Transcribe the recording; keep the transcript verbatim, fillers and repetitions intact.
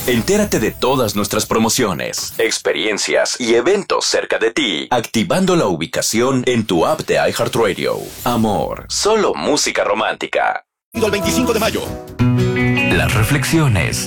Entérate de todas nuestras promociones, experiencias y eventos cerca de ti, activando la ubicación en tu app de iHeartRadio. Amor, solo música romántica. El veinticinco de mayo. Las reflexiones